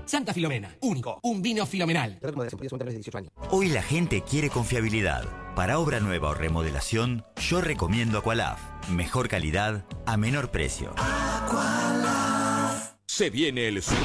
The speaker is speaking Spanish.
Santa Filomena, único, un vino filomenal. Hoy la gente quiere confiabilidad. Para obra nueva o remodelación, yo recomiendo Aqualaf. Mejor calidad a menor precio. Se viene el